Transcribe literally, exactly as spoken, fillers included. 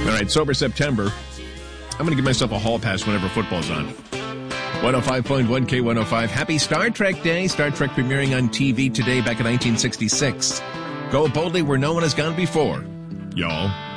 right, Sober September. I'm going to give myself a hall pass whenever football's on. one oh five point one K one oh five. Happy Star Trek Day. Star Trek premiering on T V today back in nineteen sixty-six. Go boldly where no one has gone before, y'all.